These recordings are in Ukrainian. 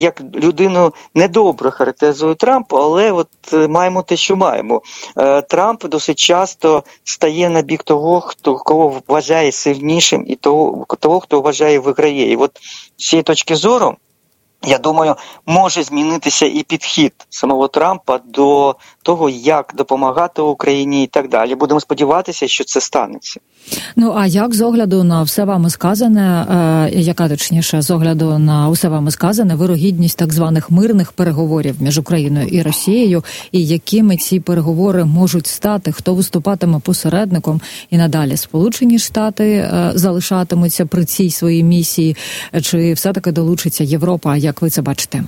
як людину недобре характеризую Трампа, але от маємо те, що маємо. Трамп досить часто стає на бік того, кого вважає сильнішим, і того, хто вважає виграє. І от з цієї точки зору, я думаю, може змінитися і підхід самого Трампа до того, як допомагати Україні і так далі. Будемо сподіватися, що це станеться. Ну, а як з огляду на все вами сказане, яка точніше, з огляду на усе вами сказане, вирогідність так званих мирних переговорів між Україною і Росією, і якими ці переговори можуть стати, хто виступатиме посередником і надалі? Сполучені Штати залишатимуться при цій своїй місії, чи все-таки долучиться Європа? Як ви це бачите?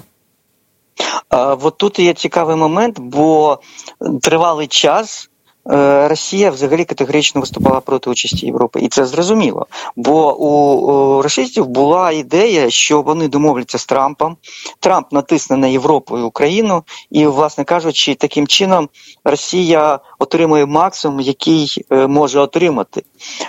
От тут є цікавий момент, бо тривалий час Росія взагалі категорично виступала проти участі Європи. І це зрозуміло. Бо у рашистів була ідея, що вони домовляться з Трампом. Трамп натисне на Європу і Україну. І, власне кажучи, таким чином Росія отримує максимум, який може отримати.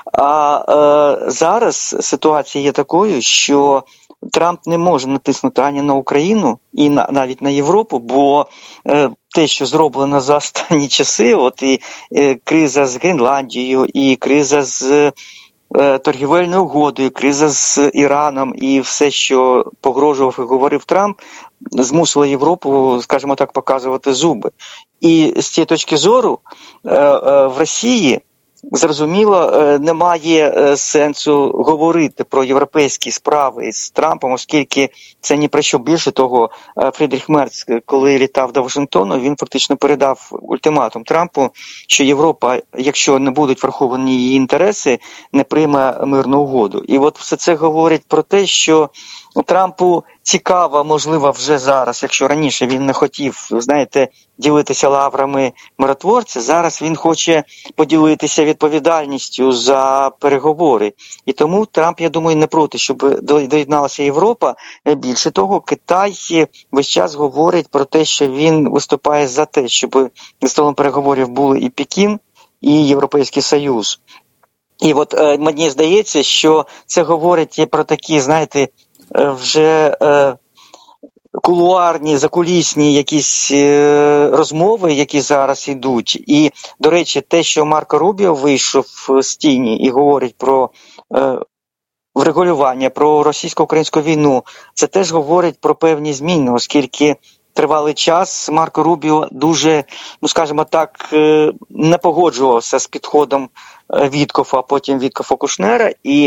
А зараз ситуація є такою, що Трамп не може натиснути ані на Україну, і навіть на Європу, бо те, що зроблено за останні часи, от і криза з Гренландією, і криза з торгівельною угодою, криза з Іраном, і все, що погрожував і говорив Трамп, змусило Європу, скажімо так, показувати зуби. І з цієї точки зору в Росії, зрозуміло, немає сенсу говорити про європейські справи з Трампом, оскільки це ні про що. Більше того, Фрідріх Мерц, коли літав до Вашингтону, він фактично передав ультиматум Трампу, що Європа, якщо не будуть враховані її інтереси, не прийме мирну угоду. І от все це говорить про те, що Трампу цікаво, можливо, вже зараз, якщо раніше він не хотів, знаєте, ділитися лаврами миротворця, зараз він хоче поділитися відповідальністю за переговори. І тому Трамп, я думаю, не проти, щоб доєдналася Європа. Більше того, Китай весь час говорить про те, що він виступає за те, щоб за столом переговорів були і Пекін, і Європейський Союз. І от мені здається, що це говорить про такі, знаєте, вже кулуарні, закулісні якісь розмови, які зараз йдуть. І, до речі, те, що Марко Рубіо вийшов з тіні і говорить про врегулювання, про російсько-українську війну, це теж говорить про певні зміни, оскільки тривалий час Марко Рубіо дуже, ну скажімо так, не погоджувався з підходом Віткофа, а потім Віткофа-Кушнера, і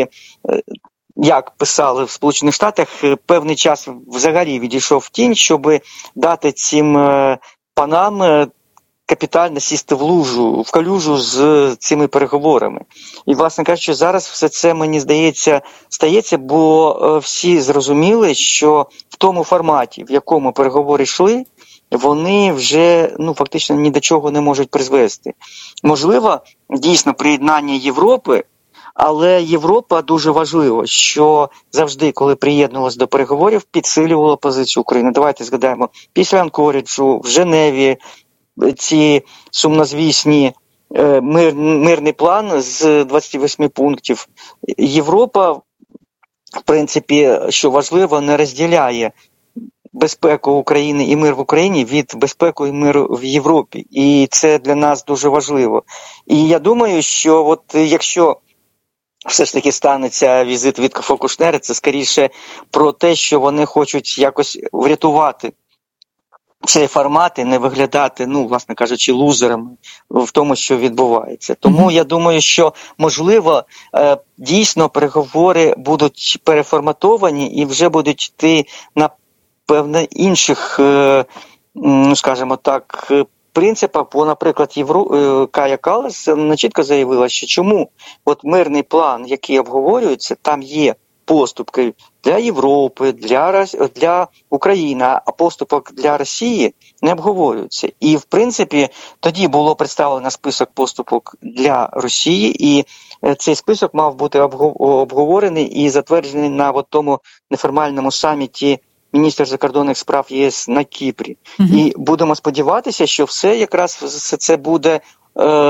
як писали в Сполучених Штатах, певний час взагалі відійшов в тінь, щоб дати цим панам капітально сісти в калюжу з цими переговорами. І, власне кажучи, зараз все це, мені здається, стається, бо всі зрозуміли, що в тому форматі, в якому переговори йшли, вони вже фактично ні до чого не можуть призвести. Можливо, дійсно приєднання Європи, але Європа дуже важливо, що завжди, коли приєднувалася до переговорів, підсилювала позицію України. Давайте згадаємо, після Анкоріджу, в Женеві, ці сумнозвісні мирний план з 28 пунктів. Європа, в принципі, що важливо, не розділяє безпеку України і мир в Україні від безпеки і миру в Європі. І це для нас дуже важливо. І я думаю, що от якщо все ж таки станеться візит Віткофа-Кушнера, це скоріше про те, що вони хочуть якось врятувати цей формат і не виглядати, власне кажучи, лузерами в тому, що відбувається. Тому я думаю, що, можливо, дійсно переговори будуть переформатовані і вже будуть йти на певне інших, скажімо так, принципах, бо, наприклад, Кая Каллас чітко заявила, що чому от мирний план, який обговорюється, там є поступки для Європи, для України, а поступок для Росії не обговорюється. І, в принципі, тоді було представлено список поступок для Росії, і цей список мав бути обговорений і затверджений на тому неформальному саміті міністр закордонних справ ЄС на Кіпрі. І будемо сподіватися, що все якраз це буде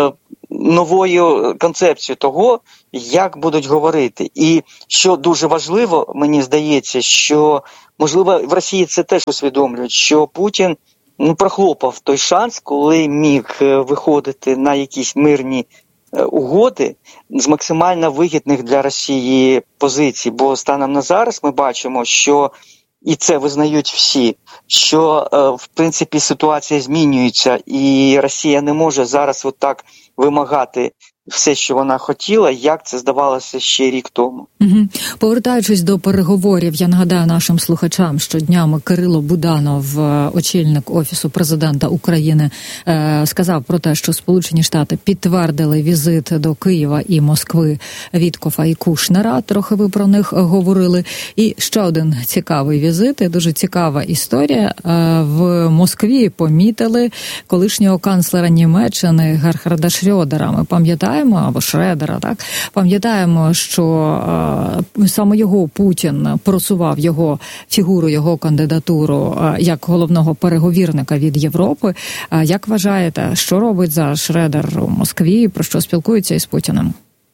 новою концепцією того, як будуть говорити. І що дуже важливо, мені здається, що, можливо, в Росії це теж усвідомлюють, що Путін прохлопав той шанс, коли міг виходити на якісь мирні угоди з максимально вигідних для Росії позицій. Бо станом на зараз ми бачимо, що і це визнають всі, що, в принципі, ситуація змінюється, і Росія не може зараз отак вимагати все, що вона хотіла, як це здавалося ще рік тому. Угу. Повертаючись до переговорів, я нагадаю нашим слухачам, що днями Кирило Буданов, очільник Офісу президента України, сказав про те, що Сполучені Штати підтвердили візит до Києва і Москви Віткофа і Кушнера, трохи ви про них говорили. І ще один цікавий візит, і дуже цікава історія. В Москві помітили колишнього канцлера Німеччини Герхарда Шрёдера. Ми пам'ятаємо, або Шредера, так? Пам'ятаємо, що саме його Путін просував його фігуру, його кандидатуру як головного переговірника від Європи. Як вважаєте, що робить зараз Шредер у Москві, про що спілкується із Путіним?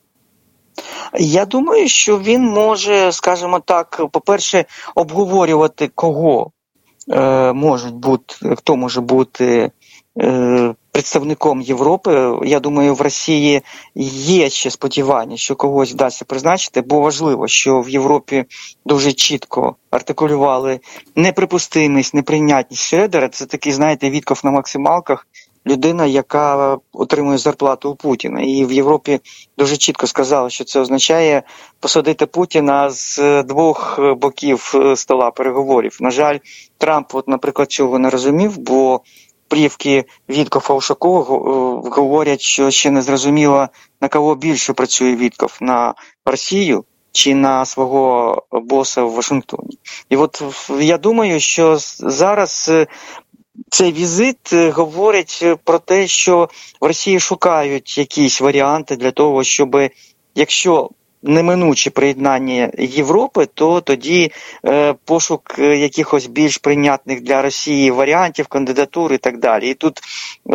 Я думаю, що він може, скажімо так, по-перше, обговорювати кого можуть бути, хто може бути представником Європи. Я думаю, в Росії є ще сподівання, що когось вдасться призначити, бо важливо, що в Європі дуже чітко артикулювали неприпустимість, неприйнятність Шредера. Це такий, знаєте, Вітков на максималках, людина, яка отримує зарплату у Путіна. І в Європі дуже чітко сказали, що це означає посадити Путіна з двох боків стола переговорів. На жаль, Трамп, наприклад, цього не розумів, бо плівки Віткофа Ушакова говорять, що ще не зрозуміло, на кого більше працює Вітков – на Росію чи на свого боса в Вашингтоні. І от я думаю, що зараз цей візит говорить про те, що в Росії шукають якісь варіанти для того, щоб, якщо неминуче приєднання Європи, то тоді пошук якихось більш прийнятних для Росії варіантів, кандидатур і так далі. І тут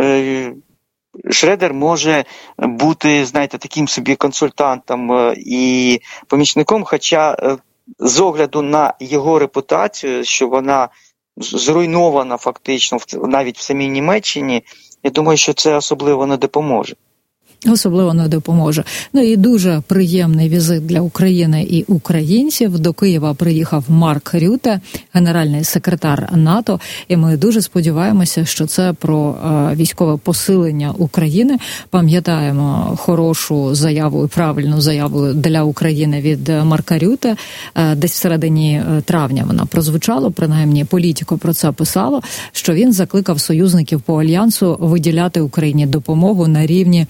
Шредер може бути, знаєте, таким собі консультантом і помічником, хоча з огляду на його репутацію, що вона зруйнована фактично навіть в самій Німеччині, я думаю, що це особливо не допоможе. Особливо не допоможе. Ну і дуже приємний візит для України і українців. До Києва приїхав Марк Рюте, генеральний секретар НАТО, і ми дуже сподіваємося, що це про військове посилення України. Пам'ятаємо хорошу заяву і правильну заяву для України від Марка Рюте. Десь всередині травня вона прозвучала, принаймні Політико про це писало, що він закликав союзників по Альянсу виділяти Україні допомогу на рівні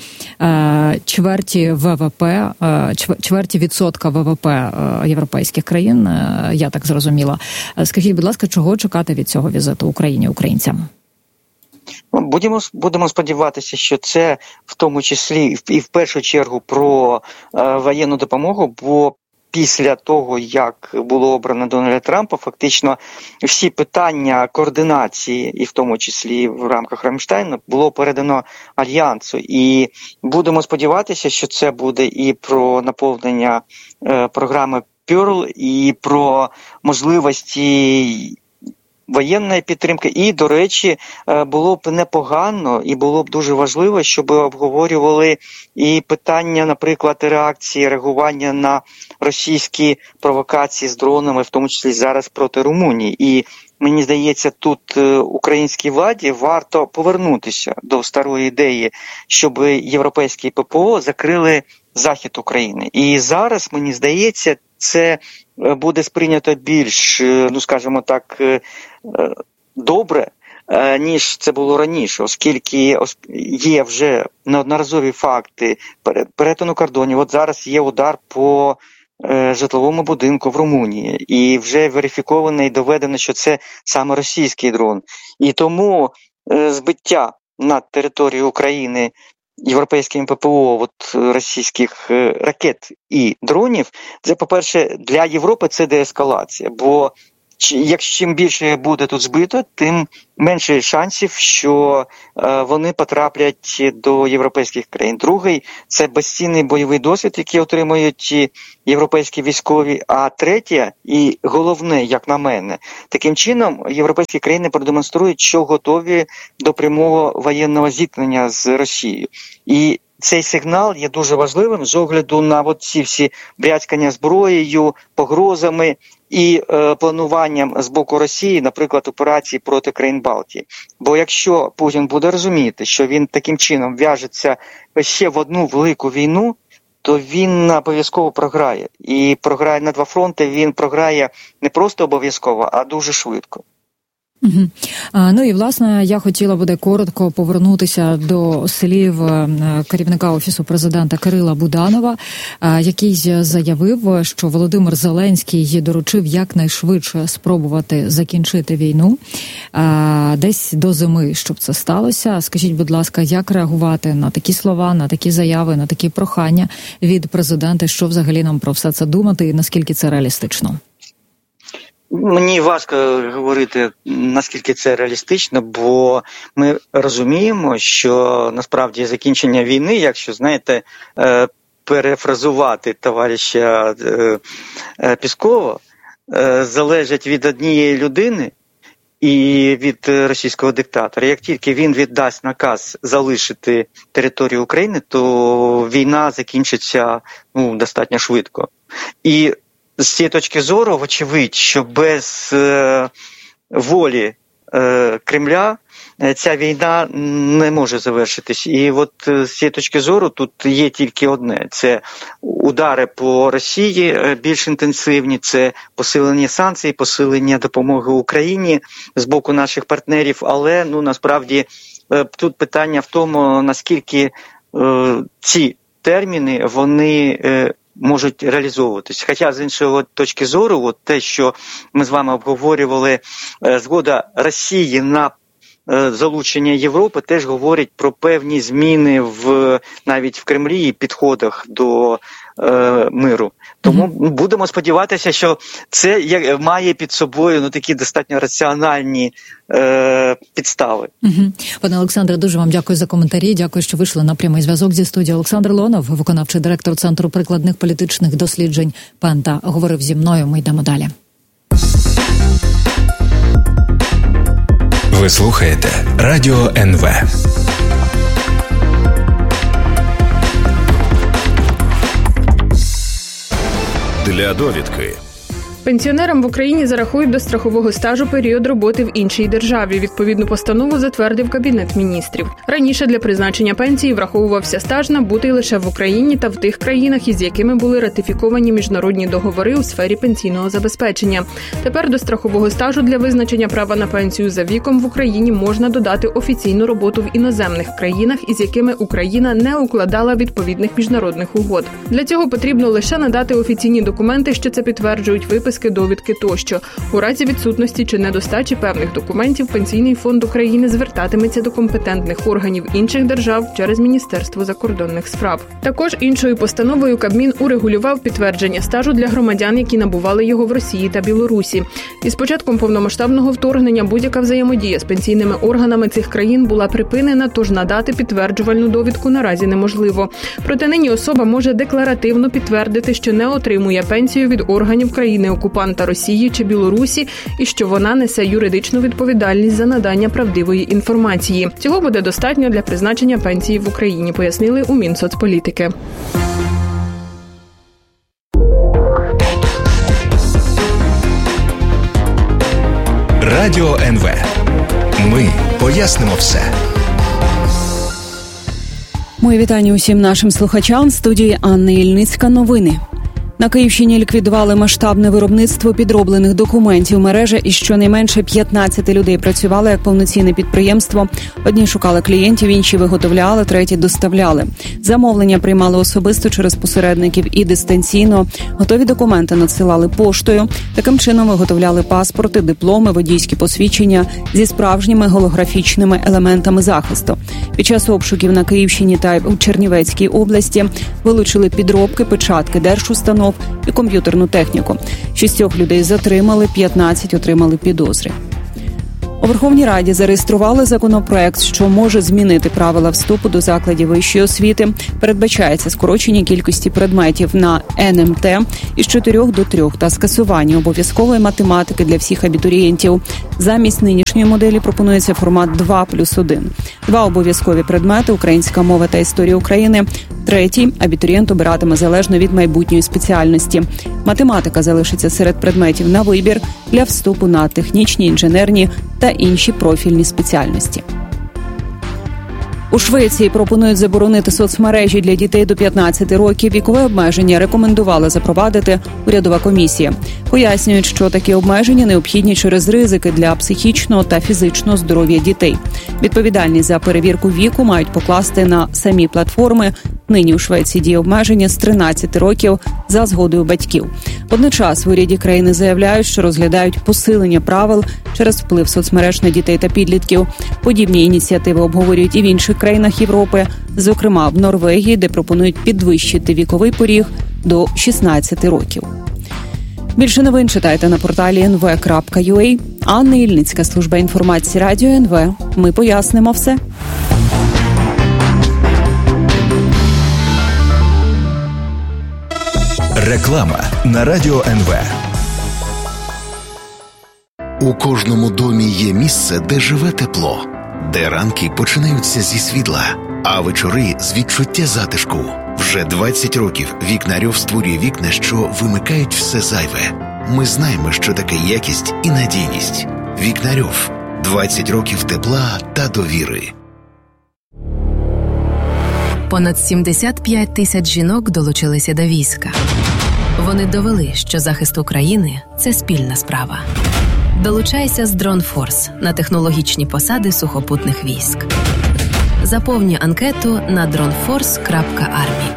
чверті ВВП, чверті відсотка ВВП європейських країн, я так зрозуміла. Скажіть, будь ласка, чого чекати від цього візиту Україні, українцям? Будемо сподіватися, що це в тому числі і в першу чергу про воєнну допомогу, бо після того, як було обрано Дональда Трампа, фактично всі питання координації, і в тому числі в рамках Рамштайну, було передано Альянсу. І будемо сподіватися, що це буде і про наповнення програми Pearl, і про можливості воєнної підтримки. І, до речі, було б непогано і було б дуже важливо, щоб обговорювали і питання, наприклад, реакції, реагування на російські провокації з дронами, в тому числі зараз проти Румунії. І мені здається, тут українській владі варто повернутися до старої ідеї, щоб європейські ППО закрили захід України. І зараз, мені здається, це буде сприйнято більш, скажімо так, добре, ніж це було раніше, оскільки є вже неодноразові факти перетину кордонів. От зараз є удар по житловому будинку в Румунії, і вже верифіковано і доведено, що це саме російський дрон. І тому збиття над територією України європейським ППО російських ракет і дронів, це, по-перше, для Європи це деескалація, бо чим більше буде тут збито, тим менше шансів, що вони потраплять до європейських країн. Другий – це безцінний бойовий досвід, який отримують європейські військові. А третє, і головне, як на мене, таким чином європейські країни продемонструють, що готові до прямого воєнного зіткнення з Росією. І цей сигнал є дуже важливим з огляду на ці всі брязкання зброєю, погрозами і плануванням з боку Росії, наприклад, операції проти країн Балтії. Бо якщо Путін буде розуміти, що він таким чином в'яжеться ще в одну велику війну, то він обов'язково програє. І програє на два фронти, він програє не просто обов'язково, а дуже швидко. Угу. Ну і, власне, я хотіла буде коротко повернутися до слів керівника Офісу президента Кирила Буданова, який заявив, що Володимир Зеленський доручив якнайшвидше спробувати закінчити війну десь до зими, щоб це сталося. Скажіть, будь ласка, як реагувати на такі слова, на такі заяви, на такі прохання від президента, що взагалі нам про все це думати і наскільки це реалістично? Мені важко говорити, наскільки це реалістично, бо ми розуміємо, що насправді закінчення війни, якщо, знаєте, перефразувати товариша Пєскова, залежить від однієї людини і від російського диктатора. Як тільки він віддасть наказ залишити територію України, то війна закінчиться достатньо швидко. І з цієї точки зору, вочевидь, що без волі Кремля ця війна не може завершитись. І от з цієї точки зору тут є тільки одне. Це удари по Росії більш інтенсивні, це посилення санкцій, посилення допомоги Україні з боку наших партнерів. Але, насправді, тут питання в тому, наскільки ці терміни, вони можуть реалізовуватись. Хоча, з іншої точки зору, те, що ми з вами обговорювали, згода Росії на залучення Європи, теж говорить про певні зміни навіть в Кремлі і підходах до миру. Тому будемо сподіватися, що це має під собою такі достатньо раціональні підстави. Пане Олександре, дуже вам дякую за коментарі. Дякую, що вийшли на прямий зв'язок зі студією. Олександр Леонов, виконавчий директор Центру прикладних політичних досліджень Пента, говорив зі мною. Ми йдемо далі. Ви слухаєте Радіо НВ. Для довідки. Пенсіонерам в Україні зарахують до страхового стажу період роботи в іншій державі. Відповідну постанову затвердив Кабінет міністрів. Раніше для призначення пенсії враховувався стаж набутий лише в Україні та в тих країнах, із якими були ратифіковані міжнародні договори у сфері пенсійного забезпечення. Тепер до страхового стажу для визначення права на пенсію за віком в Україні можна додати офіційну роботу в іноземних країнах, із якими Україна не укладала відповідних міжнародних угод. Для цього потрібно лише надати офіційні документи, що це підтверджують, виписки, довідки тощо. У разі відсутності чи недостачі певних документів Пенсійний фонд України звертатиметься до компетентних органів інших держав через Міністерство закордонних справ. Також іншою постановою Кабмін урегулював підтвердження стажу для громадян, які набували його в Росії та Білорусі. Із початком повномасштабного вторгнення будь-яка взаємодія з пенсійними органами цих країн була припинена, тож надати підтверджувальну довідку наразі неможливо. Проте нині особа може декларативно підтвердити, що не отримує пенсію від органів країни-окупанта Росії чи Білорусі і що вона несе юридичну відповідальність за надання правдивої інформації. Цього буде достатньо для призначення пенсії в Україні, пояснили у Мінсоцполітики. Радіо НВ. Ми пояснимо все. Мої вітання усім нашим слухачам. В студії Анна Ільницька. Новини. На Київщині ліквідували масштабне виробництво підроблених документів. Мережа із щонайменше 15 людей працювали як повноцінне підприємство. Одні шукали клієнтів, інші виготовляли, треті доставляли. Замовлення приймали особисто через посередників і дистанційно. Готові документи надсилали поштою. Таким чином виготовляли паспорти, дипломи, водійські посвідчення зі справжніми голографічними елементами захисту. Під час обшуків на Київщині та у Чернівецькій області вилучили підробки, печатки держустанов, установ і комп'ютерну техніку. 6 людей затримали, 15 отримали підозри. У Верховній Раді зареєстрували законопроект, що може змінити правила вступу до закладів вищої освіти. Передбачається скорочення кількості предметів на НМТ із 4 до 3 та скасування обов'язкової математики для всіх абітурієнтів. Замість нинішньої моделі пропонується формат 2+1. 2 обов'язкові предмети – українська мова та історія України. 3 абітурієнт обиратиме залежно від майбутньої спеціальності. Математика залишиться серед предметів на вибір для вступу на технічні, інженерні та інші профільні спеціальності. У Швеції пропонують заборонити соцмережі для дітей до 15 років. Вікове обмеження рекомендувала запровадити урядова комісія. Пояснюють, що такі обмеження необхідні через ризики для психічного та фізичного здоров'я дітей. Відповідальність за перевірку віку мають покласти на самі платформи. Нині у Швеції діє обмеження з 13 років за згодою батьків. Водночас в уряді країни заявляють, що розглядають посилення правил через вплив соцмереж на дітей та підлітків. Подібні ініціативи обговорюють і в інших країнах Європи, зокрема в Норвегії, де пропонують підвищити віковий поріг до 16 років. Більше новин читайте на порталі nv.ua. Анна Ільницька, служба інформації Радіо НВ. Ми пояснимо все. Реклама на Радіо НВ. У кожному домі є місце, де живе тепло, де ранки починаються зі світла, а вечори з відчуття затишку. Вже 20 років Вікнарьов створює вікна, що вимикають все зайве. Ми знаємо, що таке якість і надійність. Вікнарьов. 20 років тепла та довіри. Понад 75 тисяч жінок долучилися до війська. Вони довели, що захист України – це спільна справа. Долучайся з Дронфорс на технологічні посади сухопутних військ. Заповнюй анкету на dronforce.army.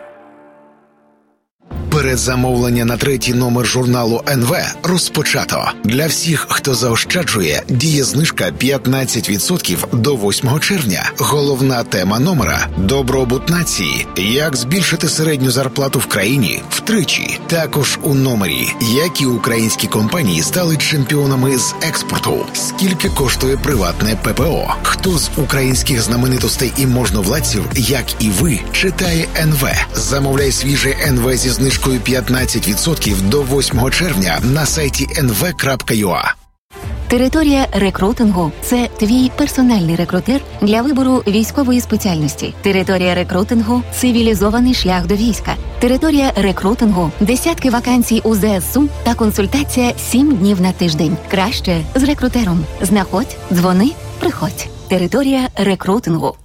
Передзамовлення на 3-й номер журналу НВ розпочато. Для всіх, хто заощаджує, діє знижка 15% до 8 червня. Головна тема номера – добробут нації. Як збільшити середню зарплату в країні втричі. Також у номері, які українські компанії стали чемпіонами з експорту. Скільки коштує приватне ППО. Хто з українських знаменитостей і можновладців, як і ви, читає НВ. Замовляй свіже НВ зі знижкою 15% до 8 червня на сайті nv.ua. Територія рекрутингу – це твій персональний рекрутер для вибору військової спеціальності. Територія рекрутингу – цивілізований шлях до війська. Територія рекрутингу – десятки вакансій у ЗСУ та консультація 7 днів на тиждень. Краще з рекрутером. Знаходь, дзвони, приходь. Територія рекрутингу.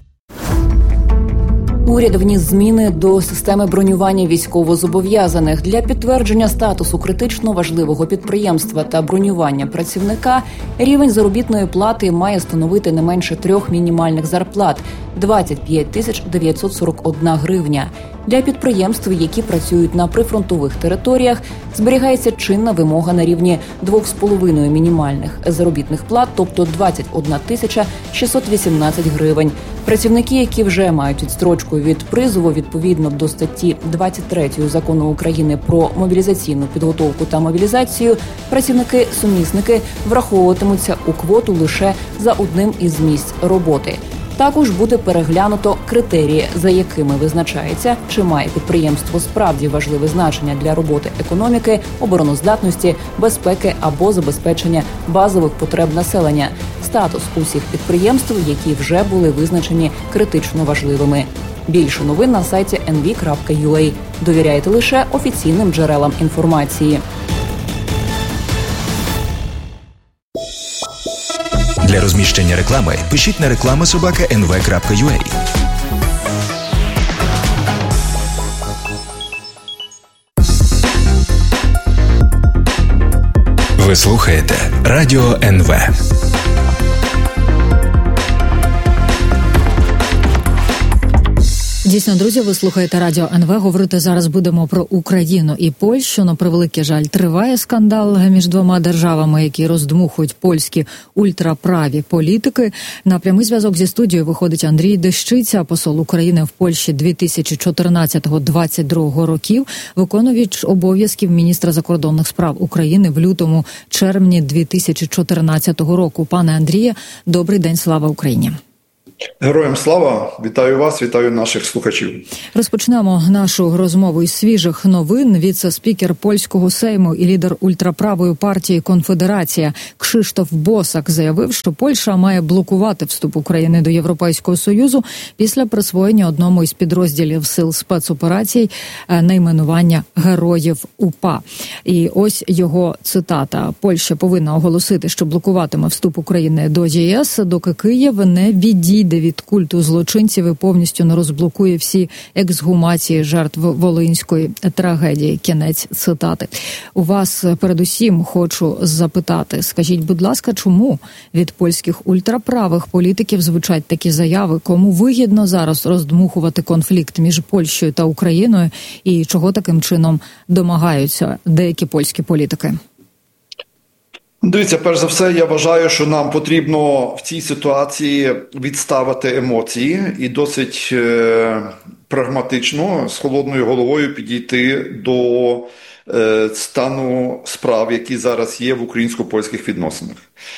Уряд вніс зміни до системи бронювання військовозобов'язаних. Для підтвердження статусу критично важливого підприємства та бронювання працівника рівень заробітної плати має становити не менше 3 мінімальних зарплат – 25 941 гривня. Для підприємств, які працюють на прифронтових територіях, зберігається чинна вимога на рівні 2,5 мінімальних заробітних плат, тобто 21 618 гривень. Працівники, які вже мають відстрочку від призову відповідно до статті 23 Закону України про мобілізаційну підготовку та мобілізацію, працівники-сумісники враховуватимуться у квоту лише за одним із місць роботи. Також буде переглянуто критерії, за якими визначається, чи має підприємство справді важливе значення для роботи економіки, обороноздатності, безпеки або забезпечення базових потреб населення, статус усіх підприємств, які вже були визначені критично важливими. Більше новин на сайті nv.ua. Довіряйте лише офіційним джерелам інформації. Для розміщення реклами пишіть на reklama@nv.ua. Ви слухаєте Радіо НВ. Дійсно, друзі, ви слухаєте Радіо НВ. Говорити зараз будемо про Україну і Польщу. На превеликий жаль, триває скандал між двома державами, які роздмухують польські ультраправі політики. На прямий зв'язок зі студією виходить Андрій Дещиця, посол України в Польщі 2014-2022 років, виконувач обов'язків міністра закордонних справ України в лютому-червні 2014 року. Пане Андріє, добрий день, слава Україні! Героям слава! Вітаю вас, вітаю наших слухачів. Розпочнемо нашу розмову із свіжих новин. Віце-спікер польського Сейму і лідер ультраправої партії «Конфедерація» Крzysztof Bosak заявив, що Польща має блокувати вступ України до Європейського Союзу після присвоєння одному із підрозділів сил спецоперацій найменування Героїв УПА. І ось його цитата. Польща повинна оголосити, що блокуватиме вступ України до ЄС, доки Київ не відійде від культу злочинців і повністю не розблокує всі ексгумації жертв Волинської трагедії. Кінець цитати. У вас передусім хочу запитати, скажіть, будь ласка, чому від польських ультраправих політиків звучать такі заяви? Кому вигідно зараз роздмухувати конфлікт між Польщею та Україною і чого таким чином домагаються деякі польські політики? Дивіться, перш за все, я вважаю, що нам потрібно в цій ситуації відставити емоції і досить прагматично, з холодною головою підійти до стану справ, які зараз є в українсько-польських відносинах.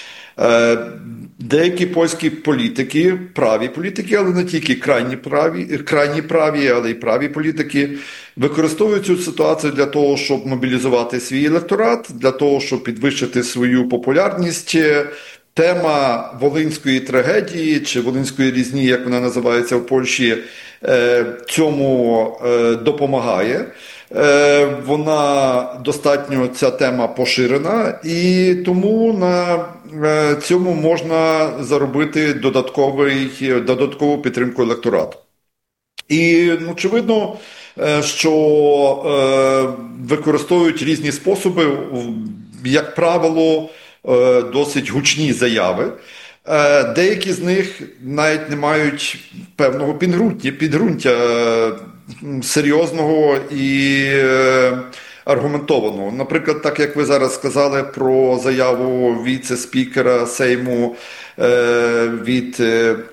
Деякі польські політики, праві політики, але не тільки крайні праві, але й праві політики, використовують цю ситуацію для того, щоб мобілізувати свій електорат, для того, щоб підвищити свою популярність. Тема Волинської трагедії, чи Волинської різні, як вона називається в Польщі, цьому допомагає. Вона достатньо, ця тема поширена, і тому на цьому можна заробити додаткову підтримку електорату. І очевидно, що використовують різні способи, як правило, досить гучні заяви. Деякі з них навіть не мають певного підґрунтя серйозного і аргументованого. Наприклад, так як ви зараз сказали про заяву віце-спікера Сейму від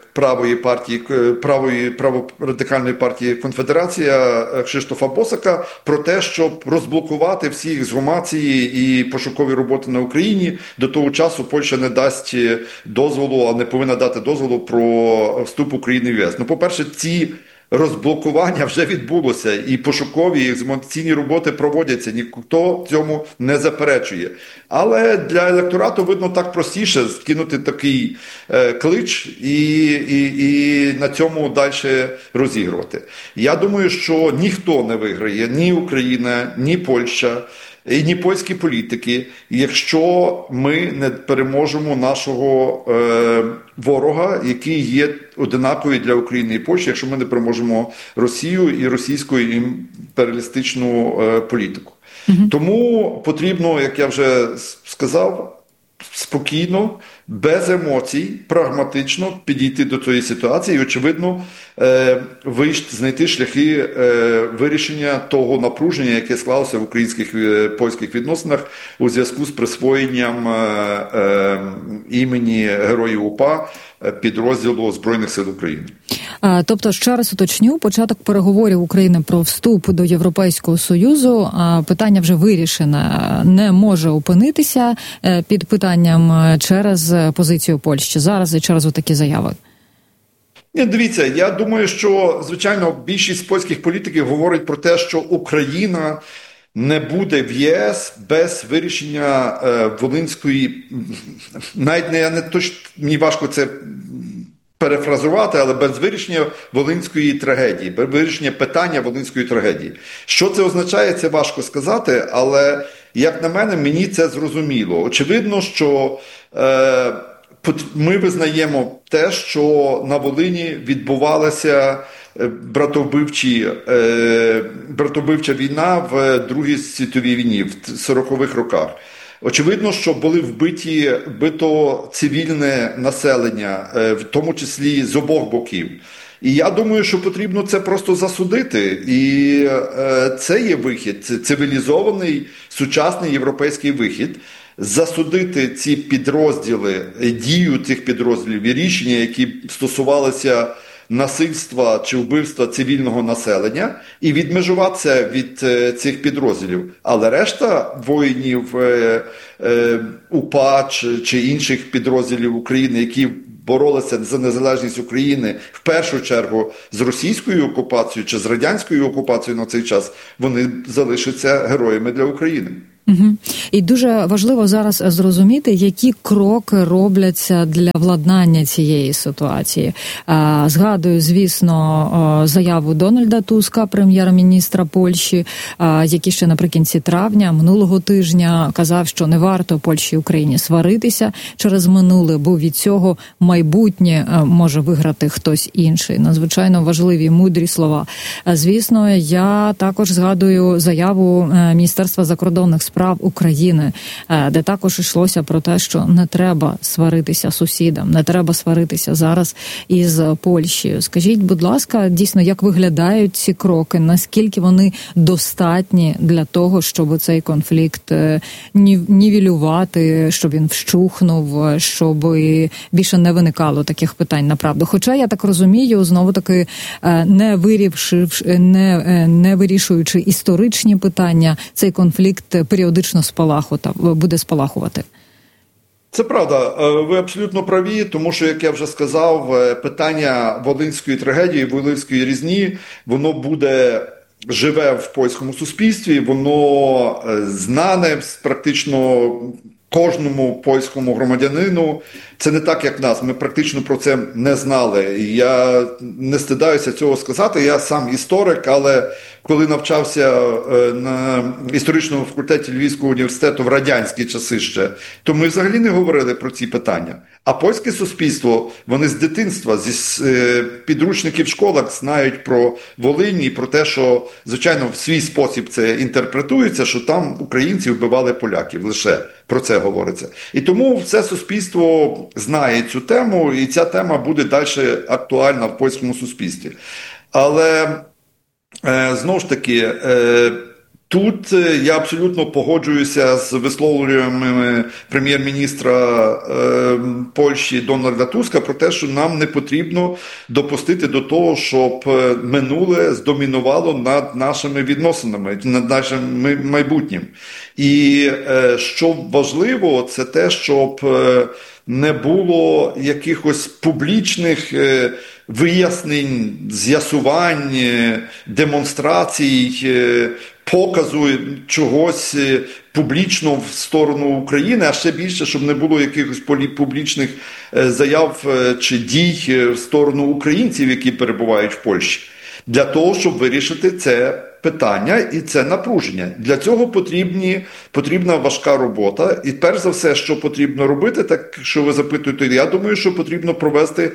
праворадикальної партії «Конфедерація» Крzysztofa Босака про те, щоб розблокувати всі ексгумації і пошукові роботи на Україні. До того часу Польща не дасть дозволу, а не повинна дати дозволу про вступ України в ЄС. Ну, по-перше, ці розблокування вже відбулося, і пошукові, і ексгумаційні роботи проводяться, ніхто цьому не заперечує. Але для електорату, видно, так простіше скинути такий клич і на цьому далі розігрувати. Я думаю, що ніхто не виграє, ні Україна, ні Польща, і ні польські політики, якщо ми не переможемо нашого ворога, який є одинаковий для України і Польщі, якщо ми не переможемо Росію і російську імперіалістичну політику. Тому потрібно, як я вже сказав, спокійно, без емоцій, прагматично підійти до цієї ситуації і, очевидно, знайти шляхи вирішення того напруження, яке склалося в українських польських відносинах у зв'язку з присвоєнням імені Героїв УПА підрозділу Збройних сил України. Тобто, ще раз уточню, початок переговорів України про вступ до Європейського Союзу, питання вже вирішене, не може опинитися під питанням через позицію Польщі зараз і через отакі заяви. Ні, дивіться, я думаю, що, звичайно, більшість польських політиків говорить про те, що Україна не буде в ЄС без вирішення Волинської, мені важко це перефразувати, але без вирішення Волинської трагедії, без вирішення питання Волинської трагедії. Що це означає, це важко сказати, але, як на мене, мені це зрозуміло. Очевидно, що ми визнаємо те, що на Волині відбувалася братовбивча війна в Другій світовій війні, в 40-х роках. Очевидно, що були вбито цивільне населення, в тому числі з обох боків. І я думаю, що потрібно це просто засудити. І це є вихід, це цивілізований, сучасний європейський вихід. Засудити ці підрозділи, дію цих підрозділів і рішення, які стосувалися насильства чи вбивства цивільного населення, і відмежуватися від цих підрозділів. Але решта воїнів УПА чи інших підрозділів України, які боролися за незалежність України, в першу чергу з російською окупацією чи з радянською окупацією на цей час, вони залишаться героями для України. Угу. І дуже важливо зараз зрозуміти, які кроки робляться для владнання цієї ситуації. Згадую, звісно, заяву Дональда Туска, прем'єр-міністра Польщі, який ще наприкінці травня минулого тижня казав, що не варто Польщі і Україні сваритися через минуле, бо від цього майбутнє може виграти хтось інший. Надзвичайно важливі, мудрі слова. Звісно, я також згадую заяву Міністерства закордонних справ України, де також йшлося про те, що не треба сваритися сусідам, не треба сваритися зараз із Польщею. Скажіть, будь ласка, дійсно, як виглядають ці кроки, наскільки вони достатні для того, щоб цей конфлікт нівелювати, щоб він вщухнув, щоб більше не виникало таких питань, направду. Хоча, я так розумію, знову-таки, не вирішуючи історичні питання, цей конфлікт періодично буде спалахувати. Це правда, ви абсолютно праві, тому що, як я вже сказав, питання Волинської трагедії, Волинської різні, воно буде живе в польському суспільстві, воно знане практично кожному польському громадянину. Це не так, як нас. Ми практично про це не знали. Я не стидаюся цього сказати. Я сам історик, але коли навчався на історичному факультеті Львівського університету в радянські часи ще, то ми взагалі не говорили про ці питання. А польське суспільство, вони з дитинства, зі підручників в школах знають про Волинь і про те, що, звичайно, в свій спосіб це інтерпретується, що там українці вбивали поляків. Лише про це говориться. І тому все суспільство знає цю тему, і ця тема буде далі актуальна в польському суспільстві. Але, знову ж таки, тут я абсолютно погоджуюся з висловлюваннями прем'єр-міністра Польщі Дональда Туска про те, що нам не потрібно допустити до того, щоб минуле здомінувало над нашими відносинами, над нашим майбутнім. І що важливо, це те, щоб не було якихось публічних вияснень, з'ясувань, демонстрацій, показу чогось публічно в сторону України, а ще більше, щоб не було якихось публічних заяв чи дій в сторону українців, які перебувають в Польщі. Для того, щоб вирішити це питання і це напруження. Для цього потрібна важка робота. І перш за все, що потрібно робити, так що ви запитуєте, я думаю, що потрібно провести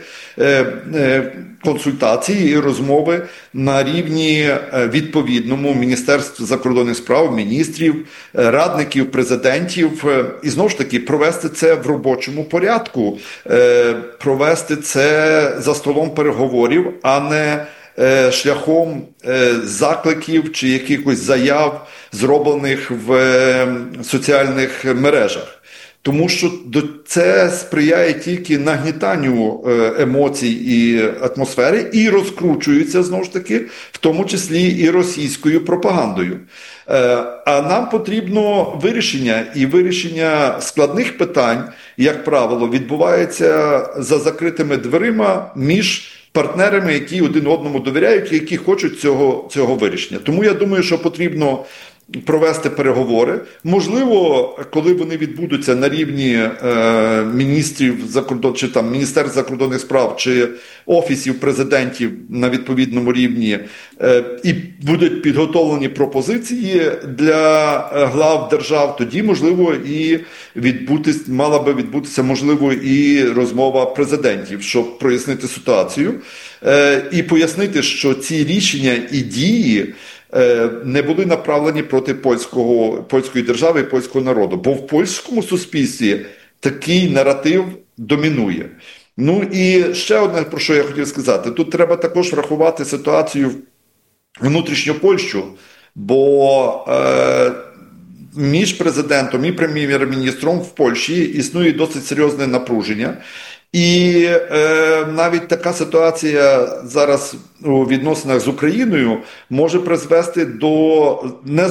консультації і розмови на рівні відповідному Міністерства закордонних справ, міністрів, радників, президентів. І знову ж таки, провести це в робочому порядку, провести це за столом переговорів, а не шляхом закликів чи якихось заяв, зроблених в соціальних мережах. Тому що це сприяє тільки нагнітанню емоцій і атмосфери і розкручується, знову ж таки, в тому числі і російською пропагандою. А нам потрібно вирішення, і вирішення складних питань, як правило, відбувається за закритими дверима між партнерами, які один одному довіряють і які хочуть цього вирішення. Тому я думаю, що потрібно провести переговори. Можливо, коли вони відбудуться на рівні міністрів чи там Міністерств закордонних справ, чи офісів президентів на відповідному рівні, і будуть підготовлені пропозиції для глав держав, тоді, можливо, і мала би відбутися, можливо, і розмова президентів, щоб прояснити ситуацію і пояснити, що ці рішення і дії не були направлені проти польської держави і польського народу. Бо в польському суспільстві такий наратив домінує. Ну і ще одне, про що я хотів сказати. Тут треба також врахувати ситуацію внутрішню Польщу, бо між президентом і прем'єр-міністром в Польщі існує досить серйозне напруження. І навіть така ситуація зараз у відносинах з Україною може призвести до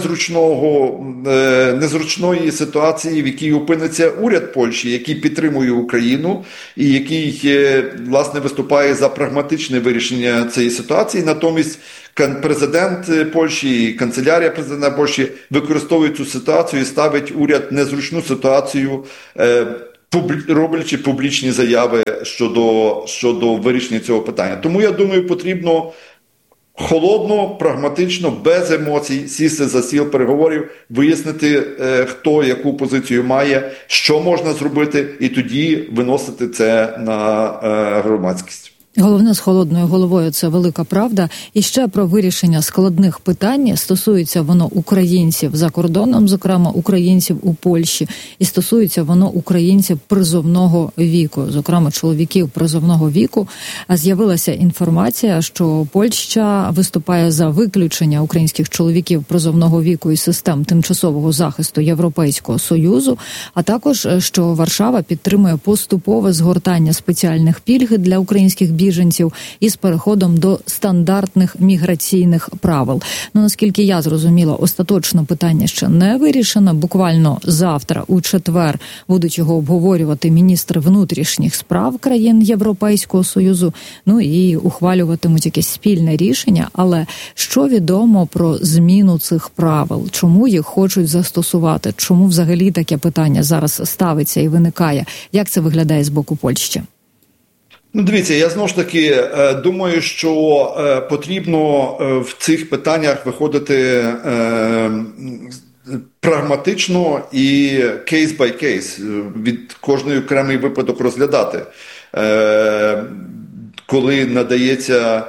незручної ситуації, в якій опиниться уряд Польщі, який підтримує Україну і який, власне, виступає за прагматичне вирішення цієї ситуації. Натомість президент Польщі і канцелярія президента Польщі використовують цю ситуацію і ставить уряд в незручну ситуацію, роблячи публічні заяви щодо вирішення цього питання. Тому, я думаю, потрібно холодно, прагматично, без емоцій сісти за стіл переговорів, вияснити, хто яку позицію має, що можна зробити, і тоді виносити це на громадськість. Головне, з холодною головою – це велика правда. І ще про вирішення складних питань. Стосується воно українців за кордоном, зокрема українців у Польщі, і стосується воно українців призовного віку, зокрема чоловіків призовного віку. З'явилася інформація, що Польща виступає за виключення українських чоловіків призовного віку із систем тимчасового захисту Європейського Союзу, а також, що Варшава підтримує поступове згортання спеціальних пільг для українських біженців із переходом до стандартних міграційних правил. Ну, наскільки я зрозуміла, остаточно питання ще не вирішено. Буквально завтра, у четвер, будуть його обговорювати міністри внутрішніх справ країн Європейського Союзу, ну і ухвалюватимуть якесь спільне рішення. Але що відомо про зміну цих правил? Чому їх хочуть застосувати? Чому взагалі таке питання зараз ставиться і виникає? Як це виглядає з боку Польщі? Ну, дивіться, я знову ж таки думаю, що потрібно в цих питаннях виходити прагматично і кейс бай кейс, від кожної окремий випадок розглядати, коли надається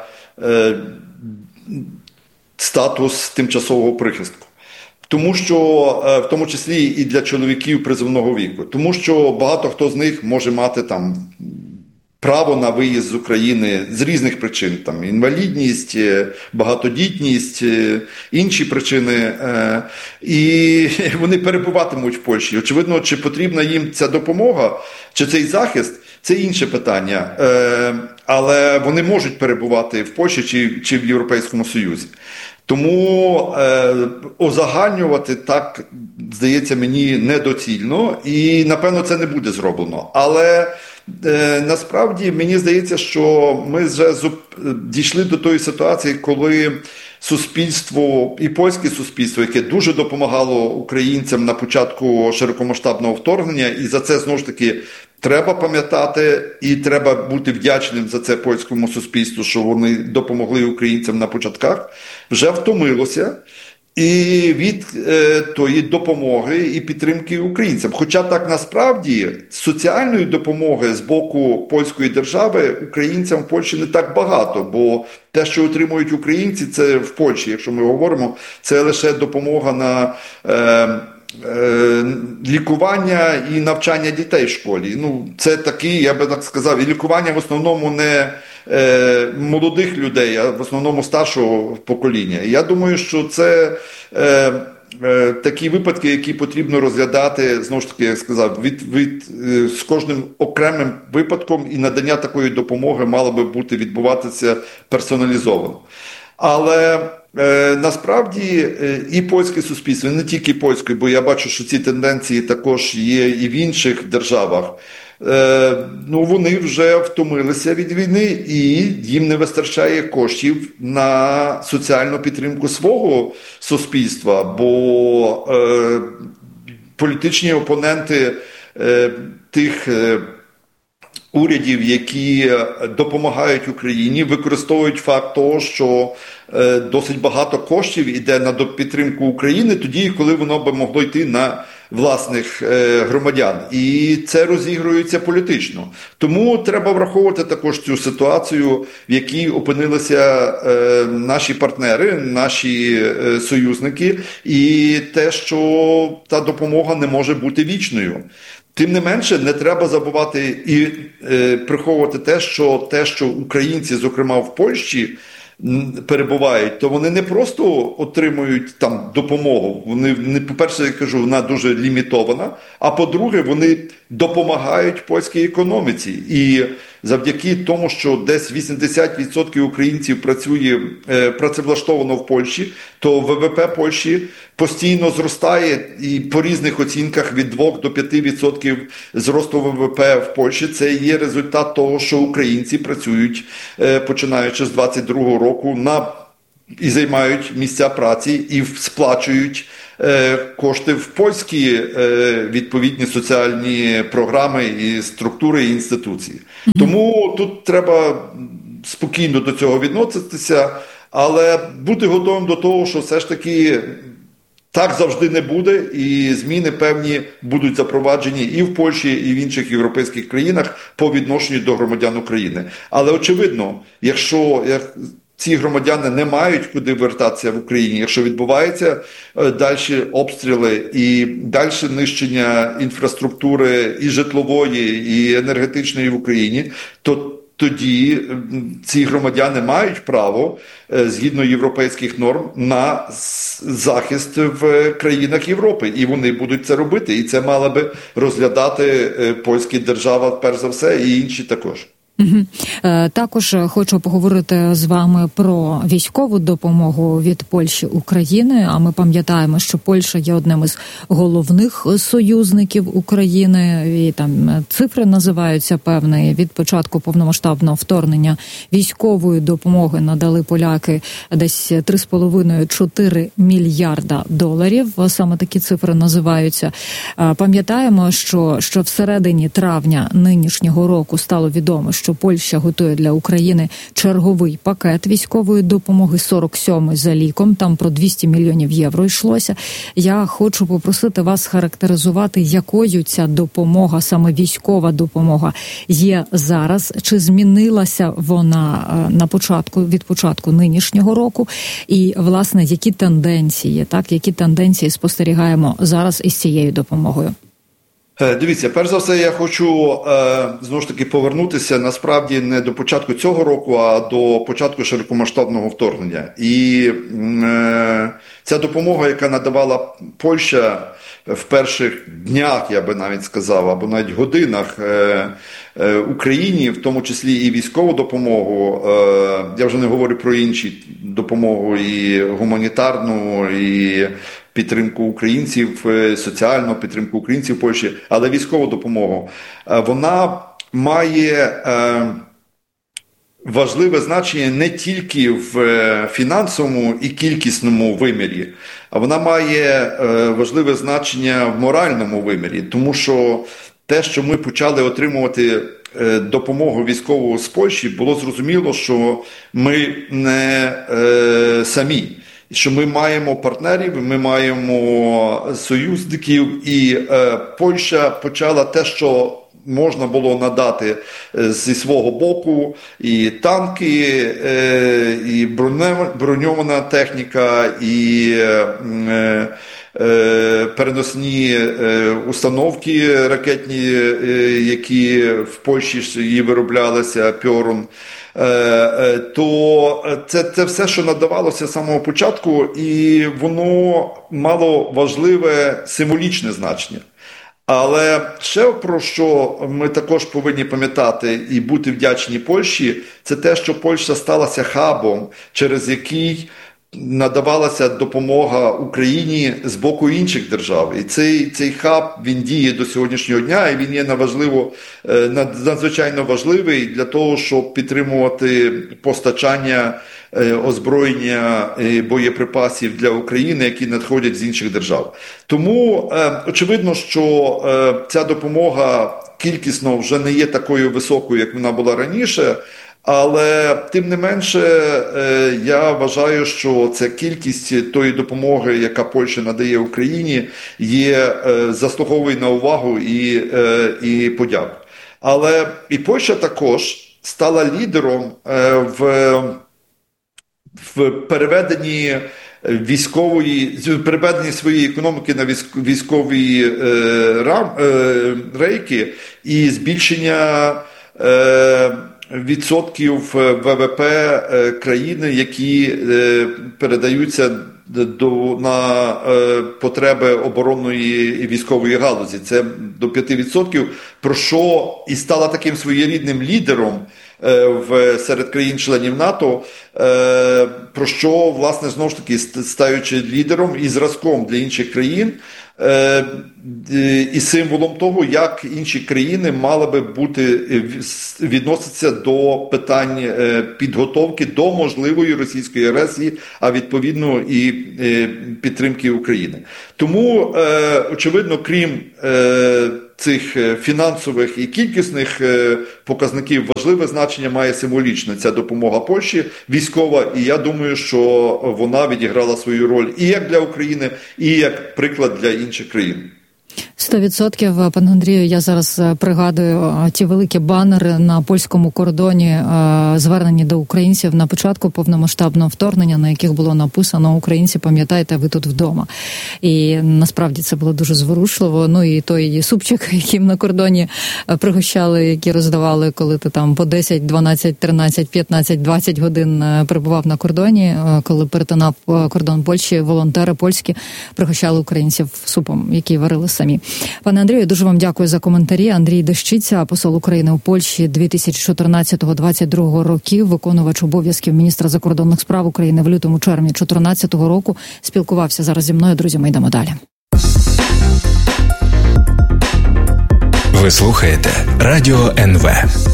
статус тимчасового прихистку. Тому що, в тому числі і для чоловіків призовного віку, тому що багато хто з них може мати там право на виїзд з України з різних причин, там інвалідність, багатодітність, інші причини, і вони перебуватимуть в Польщі. Очевидно, чи потрібна їм ця допомога, чи цей захист, це інше питання, але вони можуть перебувати в Польщі чи в Європейському Союзі. Тому узагальнювати так, здається, мені недоцільно, і, напевно, це не буде зроблено. Але насправді, мені здається, що ми вже дійшли до тої ситуації, коли суспільство, і польське суспільство, яке дуже допомагало українцям на початку широкомасштабного вторгнення, і за це, знову ж таки, треба пам'ятати і треба бути вдячним за це польському суспільству, що вони допомогли українцям на початках, вже втомилося і від тої допомоги і підтримки українцям. Хоча так насправді соціальної допомоги з боку польської держави українцям в Польщі не так багато, бо те, що отримують українці, це в Польщі, якщо ми говоримо, це лише допомога на лікування і навчання дітей в школі. Ну, це такі, я би так сказав, і лікування в основному не молодих людей, а в основному старшого покоління. Я думаю, що це такі випадки, які потрібно розглядати, знову ж таки, як сказав, з кожним окремим випадком, і надання такої допомоги мало би відбуватися персоналізовано. Але насправді і польське суспільство, і не тільки польське, бо я бачу, що ці тенденції також є і в інших державах, ну, вони вже втомилися від війни і їм не вистачає коштів на соціальну підтримку свого суспільства, бо політичні опоненти тих урядів, які допомагають Україні, використовують факт того, що досить багато коштів йде на підтримку України тоді, коли воно би могло йти на власних громадян. І це розігрується політично. Тому треба враховувати також цю ситуацію, в якій опинилися наші партнери, наші союзники, і те, що та допомога не може бути вічною. Тим не менше, не треба забувати і приховувати те, що українці, зокрема в Польщі, перебувають, то вони не просто отримують там допомогу. Вони, по-перше, я кажу, вона дуже лімітована, а по-друге, вони допомагають польській економіці. І завдяки тому, що десь 80% українців працевлаштовано в Польщі, то ВВП Польщі постійно зростає, і по різних оцінках від 2 до 5% зросту ВВП в Польщі. Це є результат того, що українці працюють, починаючи з 22-го року, і займають місця праці, і сплачують кошти в польські відповідні соціальні програми і структури і інституції. Тому тут треба спокійно до цього відноситися, але бути готовим до того, що все ж таки так завжди не буде, і зміни певні будуть запроваджені і в Польщі, і в інших європейських країнах по відношенню до громадян України. Але очевидно, якщо ці громадяни не мають куди вертатися в Україні, якщо відбуваються далі обстріли і далі нищення інфраструктури і житлової, і енергетичної в Україні, то тоді ці громадяни мають право, згідно європейських норм, на захист в країнах Європи. І вони будуть це робити. І це мала би розглядати польська держава, перш за все, і інші також. Також хочу поговорити з вами про військову допомогу від Польщі Україні. А ми пам'ятаємо, що Польща є одним із головних союзників України. І там цифри називаються певні. Від початку повномасштабного вторгнення військової допомоги надали поляки десь 3,5-4 мільярда доларів. Саме такі цифри називаються. Пам'ятаємо, що всередині травня нинішнього року стало відомо, що Польща готує для України черговий пакет військової допомоги, 47-й за ліком, там про 200 мільйонів євро йшлося. Я хочу попросити вас характеризувати, якою ця допомога, саме військова допомога, є зараз, чи змінилася вона від початку нинішнього року, і, власне, які тенденції спостерігаємо зараз із цією допомогою? Дивіться, перш за все, я хочу знову ж таки повернутися насправді не до початку цього року, а до початку широкомасштабного вторгнення. І ця допомога, яка надавала Польща в перших днях, я би навіть сказав, або навіть годинах Україні, в тому числі і військову допомогу, я вже не говорю про інші допомогу, і гуманітарну, і підтримку українців, соціальну підтримку українців в Польщі, але військову допомогу. Вона має важливе значення не тільки в фінансовому і кількісному вимірі, а вона має важливе значення в моральному вимірі, тому що те, що ми почали отримувати допомогу військову з Польщі, було зрозуміло, що ми не самі. Що ми маємо партнерів, ми маємо союзників, і Польща почала те, що можна було надати зі свого боку, і танки, і броньована техніка, і переносні установки ракетні, які в Польщі її вироблялися, Пьорун. То це все, що надавалося з самого початку, і воно мало важливе символічне значення. Але ще про що ми також повинні пам'ятати і бути вдячні Польщі, це те, що Польща сталася хабом, через який надавалася допомога Україні з боку інших держав. І цей хаб, він діє до сьогоднішнього дня, і він є надзвичайно важливий для того, щоб підтримувати постачання озброєння, боєприпасів для України, які надходять з інших держав. Тому очевидно, що ця допомога кількісно вже не є такою високою, як вона була раніше, але, тим не менше, я вважаю, що ця кількість тої допомоги, яка Польща надає Україні, заслуговує на увагу і подяку. Але і Польща також стала лідером в переведенні переведення своєї економіки на військові рейки і збільшення відсотків ВВП країни, які передаються на потреби оборонної і військової галузі. Це до 5%, про що і стала таким своєрідним лідером серед країн-членів НАТО, про що, власне, знову ж таки, стаючи лідером і зразком для інших країн, і символом того, як інші країни мали би відноситися до питань підготовки до можливої російської агресії, а відповідно і підтримки України. Тому, очевидно, крім цих фінансових і кількісних показників, важливе значення має символічно ця допомога Польщі військова, і я думаю, що вона відіграла свою роль і як для України, і як приклад для інших країн. 100%, пане Андрію, я зараз пригадую ті великі банери на польському кордоні, звернені до українців на початку повномасштабного вторгнення, на яких було написано: «Українці, пам'ятайте, ви тут вдома». І насправді це було дуже зворушливо. Ну і той супчик, яким на кордоні пригощали, які роздавали, коли ти там по 10, 12, 13, 15, 20 годин перебував на кордоні, коли перетинав кордон Польщі, волонтери польські пригощали українців супом, який варили самі. Пане Андрію, дуже вам дякую за коментарі. Андрій Дещиця, посол України у Польщі 2014-2022 років, виконувач обов'язків міністра закордонних справ України в лютому-червні 2014 року, спілкувався зараз зі мною. Друзі, ми йдемо далі. Ви слухаєте Радіо НВ.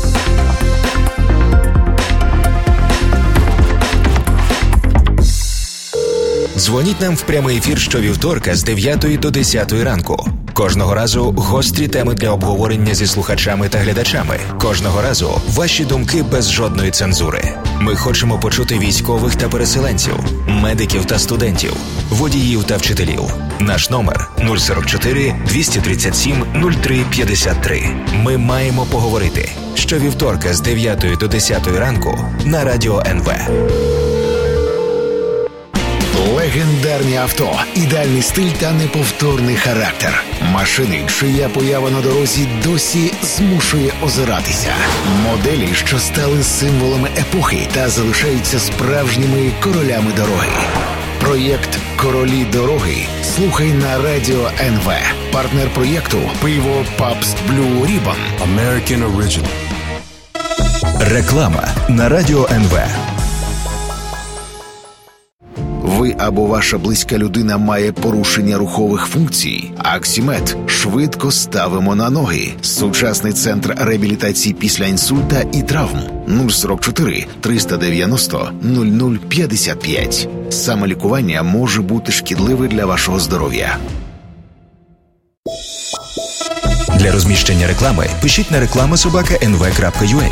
Дзвоніть нам в прямий ефір щовівторка з 9 до 10 ранку. Кожного разу гострі теми для обговорення зі слухачами та глядачами. Кожного разу ваші думки без жодної цензури. Ми хочемо почути військових та переселенців, медиків та студентів, водіїв та вчителів. Наш номер 044 237 03 53. Ми маємо поговорити. Щовівторка з 9 до 10 ранку на Радіо НВ. Легендарні авто, ідеальний стиль та неповторний характер. Машини, чия поява на дорозі досі змушує озиратися. Моделі, що стали символами епохи та залишаються справжніми королями дороги. Проєкт «Королі дороги» слухай на Радіо НВ. Партнер проєкту – пиво Pabst Blue Ribbon. American Original. Реклама на Радіо НВ. Ви або ваша близька людина має порушення рухових функцій? Аксімед. Швидко ставимо на ноги. Сучасний центр реабілітації після інсульта і травм. 044 390 0055. Самолікування може бути шкідливе для вашого здоров'я. Для розміщення реклами пишіть на reklama@nv.ua.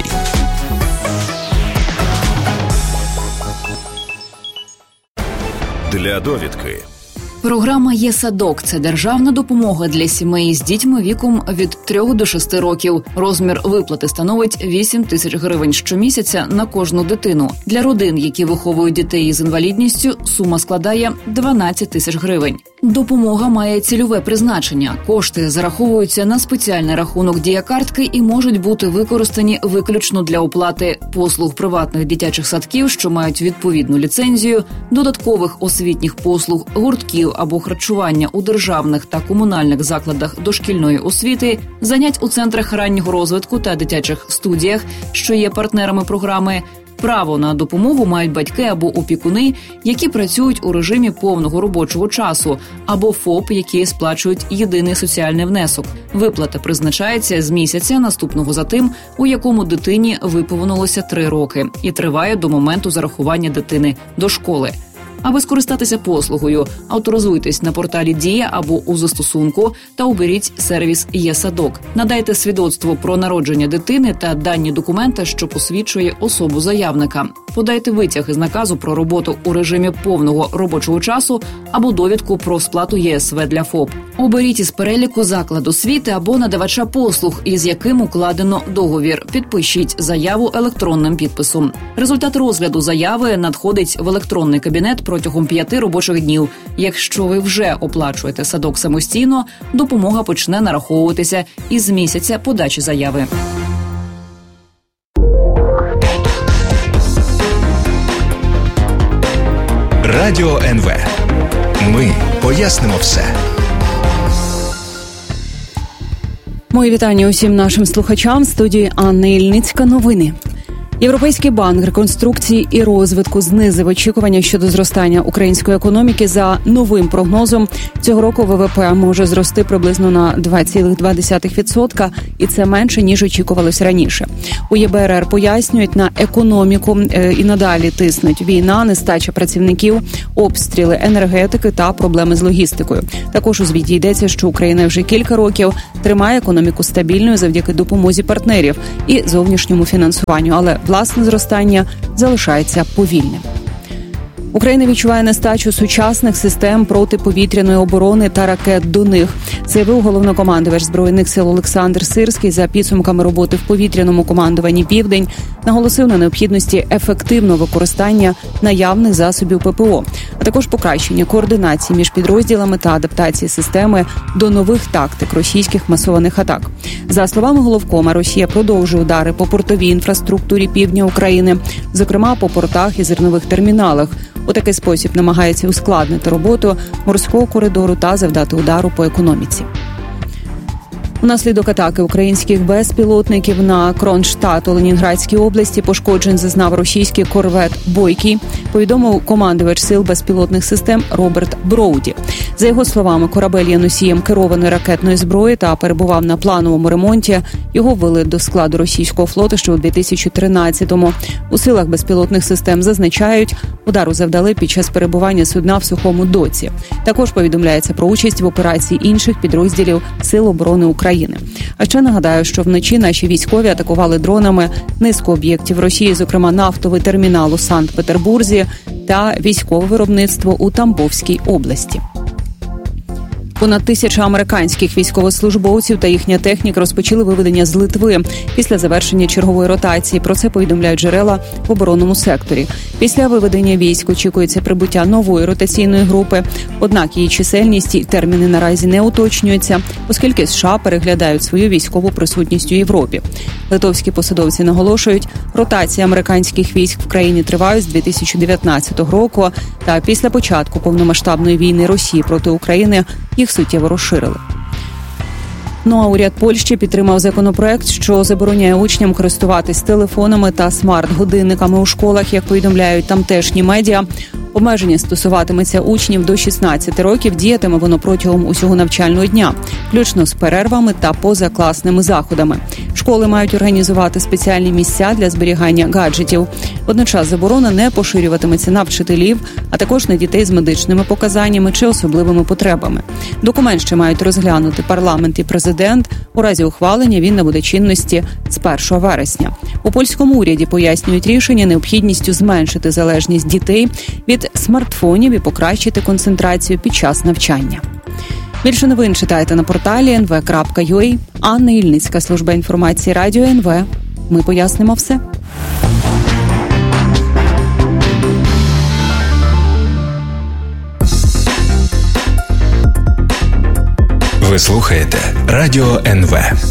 Для довідки. Програма «Є-садок» – це державна допомога для сімей з дітьми віком від 3 до 6 років. Розмір виплати становить 8 тисяч гривень щомісяця на кожну дитину. Для родин, які виховують дітей із інвалідністю, сума складає 12 тисяч гривень. Допомога має цільове призначення. Кошти зараховуються на спеціальний рахунок дія-картки і можуть бути використані виключно для оплати послуг приватних дитячих садків, що мають відповідну ліцензію, додаткових освітніх послуг, гуртків або харчування у державних та комунальних закладах дошкільної освіти, занять у центрах раннього розвитку та дитячих студіях, що є партнерами програми. Право на допомогу мають батьки або опікуни, які працюють у режимі повного робочого часу, або ФОП, які сплачують єдиний соціальний внесок. Виплата призначається з місяця, наступного за тим, у якому дитині виповнилося 3 роки, і триває до моменту зарахування дитини до школи. Аби скористатися послугою, авторизуйтесь на порталі «Дія» або у застосунку та оберіть сервіс «Є-садок». Надайте свідоцтво про народження дитини та дані документа, що посвідчує особу заявника. Подайте витяг із наказу про роботу у режимі повного робочого часу або довідку про сплату ЄСВ для ФОП. Оберіть із переліку заклад освіти або надавача послуг, із яким укладено договір. Підпишіть заяву електронним підписом. Результат розгляду заяви надходить в електронний кабінет про протягом 5 робочих днів. Якщо ви вже оплачуєте садок самостійно, допомога почне нараховуватися із місяця подачі заяви. Радіо НВ. Ми пояснимо все. Мої вітання усім нашим слухачам. В студії Анна Ільницька. Новини. Європейський банк реконструкції і розвитку знизив очікування щодо зростання української економіки. За новим прогнозом, цього року ВВП може зрости приблизно на 2,2%, і це менше, ніж очікувалось раніше. У ЄБРР пояснюють, на економіку і надалі тиснуть війна, нестача працівників, обстріли енергетики та проблеми з логістикою. Також у звіті йдеться, що Україна вже кілька років тримає економіку стабільною завдяки допомозі партнерів і зовнішньому фінансуванню, але власне зростання залишається повільним. Україна відчуває нестачу сучасних систем протиповітряної оборони та ракет до них, заявив головнокомандувач Збройних сил Олександр Сирський. За підсумками роботи в повітряному командуванні «Південь» наголосив на необхідності ефективного використання наявних засобів ППО, а також покращення координації між підрозділами та адаптації системи до нових тактик російських масованих атак. За словами головкома, Росія продовжує удари по портовій інфраструктурі півдня України, зокрема по портах і зернових терміналах. У такий спосіб намагається ускладнити роботу морського коридору та завдати удару по економіці. Унаслідок атаки українських безпілотників на Кронштадт у Ленінградській області пошкоджень зазнав російський корвет «Бойкий», повідомив командувач сил безпілотних систем Роберт Броуді. За його словами, корабель є носієм керованої ракетної зброї та перебував на плановому ремонті. Його ввели до складу російського флоту ще у 2013-му. У силах безпілотних систем зазначають, удару завдали під час перебування судна в сухому доці. Також повідомляється про участь в операції інших підрозділів Сил оборони України. А ще нагадаю, що вночі наші військові атакували дронами низку об'єктів Росії, зокрема нафтовий термінал у Санкт-Петербурзі та військове виробництво у Тамбовській області. Понад 1000 американських військовослужбовців та їхня техніка розпочали виведення з Литви після завершення чергової ротації. Про це повідомляють джерела в оборонному секторі. Після виведення військ очікується прибуття нової ротаційної групи. Однак її чисельність і терміни наразі не уточнюються, оскільки США переглядають свою військову присутність у Європі. Литовські посадовці наголошують, ротації американських військ в країні тривають з 2019 року, та після початку повномасштабної війни Росії проти України їх суттєво розширили. Ну а уряд Польщі підтримав законопроект, що забороняє учням користуватись телефонами та смарт-годинниками у школах, як повідомляють тамтешні медіа. Обмеження стосуватиметься учнів до 16 років, діятиме воно протягом усього навчального дня, включно з перервами та позакласними заходами. Школи мають організувати спеціальні місця для зберігання гаджетів. Водночас заборона не поширюватиметься на вчителів, а також на дітей з медичними показаннями чи особливими потребами. Документ ще мають розглянути парламент і президент. У разі ухвалення він набуде чинності з 1 вересня. У польському уряді пояснюють рішення необхідністю зменшити залежність дітей від смартфонів і покращити концентрацію під час навчання. Більше новин читайте на порталі nv.ua. Анна Ільницька, служба інформації Радіо НВ. Ми пояснимо все. Ви слухаєте Радіо НВ.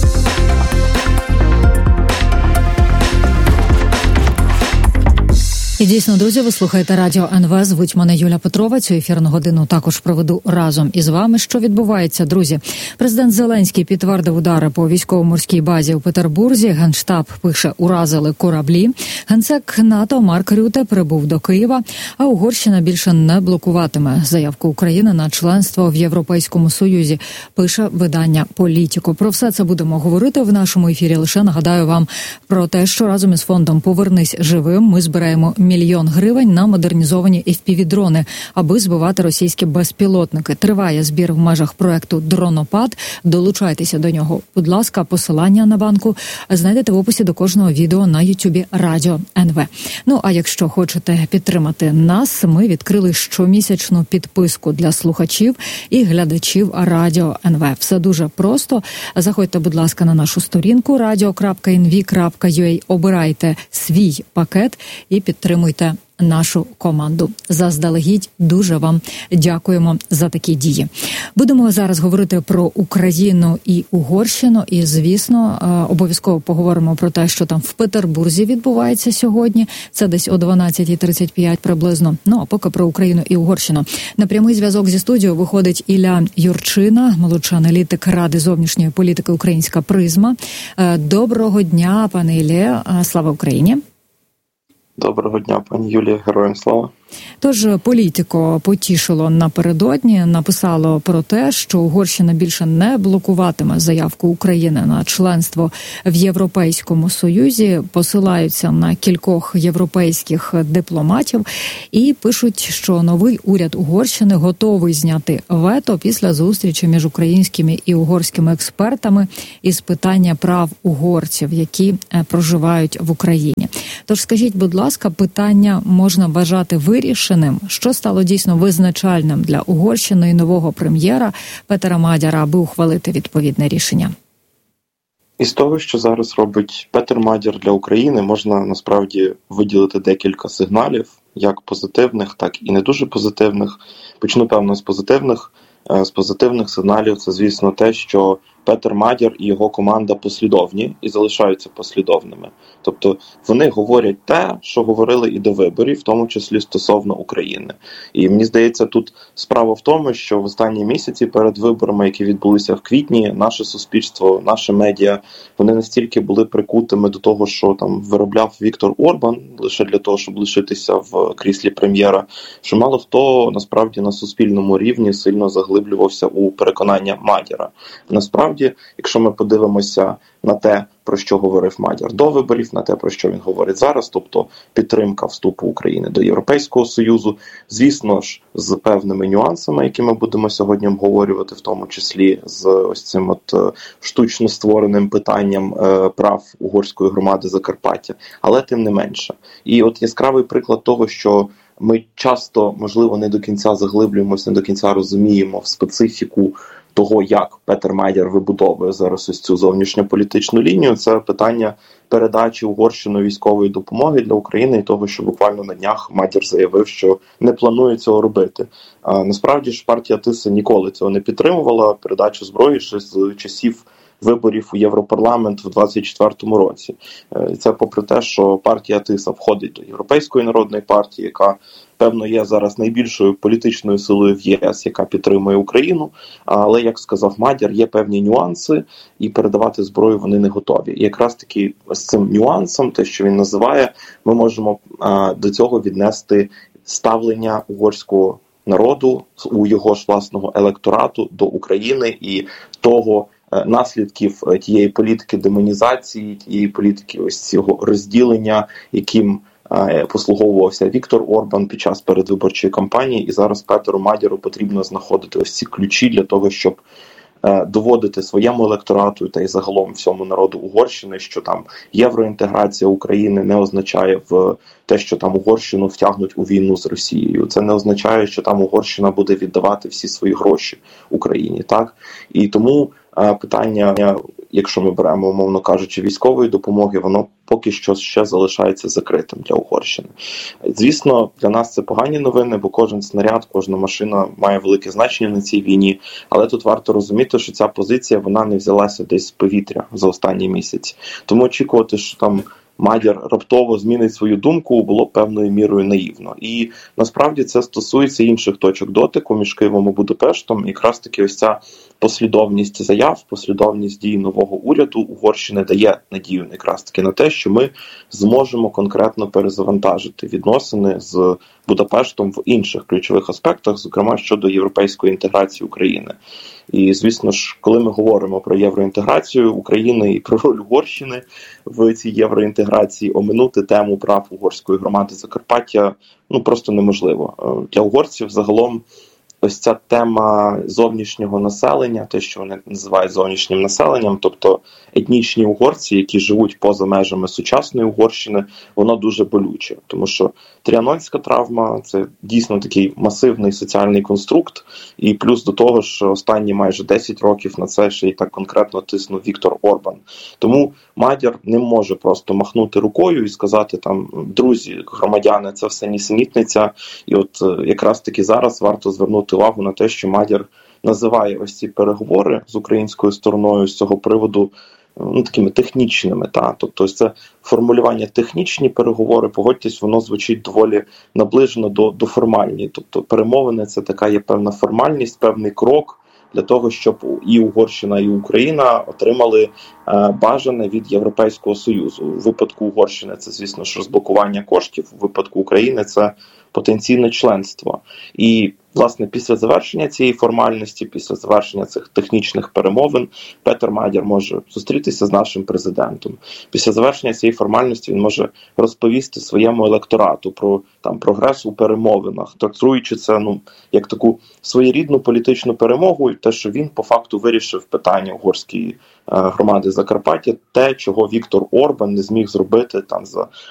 І дійсно, друзі, ви слухаєте Радіо НВ. Звуть мене Юля Петрова. Цю ефірну годину також проведу разом із вами. Що відбувається, друзі? Президент Зеленський підтвердив удари по військово-морській базі у Петербурзі. Генштаб пише, уразили кораблі. Генсек НАТО Марк Рюте прибув до Києва, а Угорщина більше не блокуватиме заявку України на членство в Європейському Союзі, пише видання «Політіко». Про все це будемо говорити в нашому ефірі. Лише нагадаю вам про те, що разом із фондом «Повернись живим» ми збираємо 1 мільйон гривень на модернізовані FPV-дрони, аби збивати російські безпілотники. Триває збір в межах проекту «Дронопад». Долучайтеся до нього. Будь ласка, посилання на банку знайдете в описі до кожного відео на Ютубі Радіо НВ. Ну, а якщо хочете підтримати нас, ми відкрили щомісячну підписку для слухачів і глядачів Радіо НВ. Все дуже просто. Заходьте, будь ласка, на нашу сторінку radio.nv.ua, обирайте свій пакет і підтримуйте нашу команду. Заздалегідь дуже вам дякуємо за такі дії. Будемо зараз говорити про Україну і Угорщину, і, звісно, обов'язково поговоримо про те, що там в Петербурзі відбувається сьогодні. Це десь о 12:35 приблизно. Ну, а поки про Україну і Угорщину. На прямий зв'язок зі студією виходить Ілля Юрчина, молодший аналітик Ради зовнішньої політики «Українська призма». Доброго дня, пане Іллє. Слава Україні! Доброго дня, пані Юлія, героям слава. Тож Політико потішило напередодні, написало про те, що Угорщина більше не блокуватиме заявку України на членство в Європейському Союзі, посилаються на кількох європейських дипломатів і пишуть, що новий уряд Угорщини готовий зняти вето після зустрічі між українськими і угорськими експертами із питання прав угорців, які проживають в Україні. Тож скажіть, будь ласка, питання можна вважати вирішеним? Що стало дійсно визначальним для Угорщини і нового прем'єра Петера Мадяра, аби ухвалити відповідне рішення? Із того, що зараз робить Петер Мадяр для України, можна насправді виділити декілька сигналів, як позитивних, так і не дуже позитивних. Почну, певно, з позитивних. З позитивних сигналів це, звісно, те, що Петер Мадяр і його команда послідовні і залишаються послідовними. Тобто вони говорять те, що говорили і до виборів, в тому числі стосовно України. І мені здається, тут справа в тому, що в останні місяці перед виборами, які відбулися в квітні, наше суспільство, наші медіа, вони настільки були прикутими до того, що там виробляв Віктор Орбан, лише для того, щоб лишитися в кріслі прем'єра, що мало хто насправді на суспільному рівні сильно заглиблювався у переконання Мадяра. Насправді, якщо ми подивимося на те, про що говорив Мадяр до виборів, на те, про що він говорить зараз, тобто підтримка вступу України до Європейського Союзу, звісно ж, з певними нюансами, які ми будемо сьогодні обговорювати, в тому числі з ось цим штучно створеним питанням прав угорської громади Закарпаття, але тим не менше. І яскравий приклад того, що ми часто, можливо, не до кінця заглиблюємося, не до кінця розуміємо в специфіку того, як Петер Мадяр вибудовує зараз ось цю зовнішньополітичну лінію, це питання передачі Угорщиною військової допомоги для України і того, що буквально на днях Мадяр заявив, що не планує цього робити. Насправді ж партія Тиса ніколи цього не підтримувала, передачу зброї ще з часів виборів у Європарламент в 2024 році. І це попри те, що партія Тиса входить до Європейської народної партії, яка, певно, є зараз найбільшою політичною силою в ЄС, яка підтримує Україну, але, як сказав Мадяр, є певні нюанси, і передавати зброю вони не готові. І якраз таки з цим нюансом, те, що він називає, ми можемо до цього віднести ставлення угорського народу, у його ж власного електорату до України і того, наслідків тієї політики демонізації, тієї політики ось цього розділення, яким послуговувався Віктор Орбан під час передвиборчої кампанії, і зараз Петеру Мадяру потрібно знаходити ось ці ключі для того, щоб доводити своєму електорату та й загалом всьому народу Угорщини, що там євроінтеграція України не означає в те, що там Угорщину втягнуть у війну з Росією. Це не означає, що там Угорщина буде віддавати всі свої гроші Україні, так? І тому питання, якщо ми беремо, умовно кажучи, військової допомоги, воно поки що ще залишається закритим для Угорщини. Звісно, для нас це погані новини, бо кожен снаряд, кожна машина має велике значення на цій війні, але тут варто розуміти, що ця позиція, вона не взялася десь з повітря за останні місяці. Тому очікувати, що там Мадяр раптово змінить свою думку, було певною мірою наївно. І насправді це стосується інших точок дотику між Києвом і Будапештом. Якраз таки ось ця послідовність заяв, послідовність дій нового уряду Угорщини дає надію якраз таки на те, що ми зможемо конкретно перезавантажити відносини з Будапештом в інших ключових аспектах, зокрема щодо європейської інтеграції України. І, звісно ж, коли ми говоримо про євроінтеграцію України і про роль Угорщини в цій євроінтеграції, оминути тему прав угорської громади Закарпаття просто неможливо. Для угорців загалом ось ця тема зовнішнього населення, те, що вони називають зовнішнім населенням, тобто етнічні угорці, які живуть поза межами сучасної Угорщини, воно дуже болюче. Тому що тріанонська травма – це дійсно такий масивний соціальний конструкт, і плюс до того, що останні майже 10 років на це ще й так конкретно тиснув Віктор Орбан. Тому Мадяр не може просто махнути рукою і сказати там, друзі, громадяни, це все нісенітниця. І от якраз таки зараз варто звернути увагу на те, що Мадяр називає ось ці переговори з українською стороною з цього приводу такими технічними. Тобто ось це формулювання технічні переговори, погодьтесь, воно звучить доволі наближено до формальні. Тобто перемовини – це така є певна формальність, певний крок для того, щоб і Угорщина, і Україна отримали бажане від Європейського Союзу. У випадку Угорщини це, звісно ж, розблокування коштів, у випадку України це потенційне членство. І, власне, після завершення цієї формальності, після завершення цих технічних перемовин, Петер Мадяр може зустрітися з нашим президентом. Після завершення цієї формальності він може розповісти своєму електорату про прогрес у перемовинах, трактуючи це як таку своєрідну політичну перемогу, і те, що він по факту вирішив питання угорської громади Закарпаття, те, чого Віктор Орбан не зміг зробити за